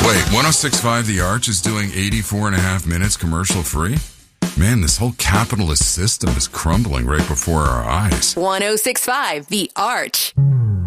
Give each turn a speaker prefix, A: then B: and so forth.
A: Wait, 106.5 The Arch is doing 84 and a half minutes commercial free? Man, this whole capitalist system is crumbling right before our eyes.
B: 106.5 The Arch.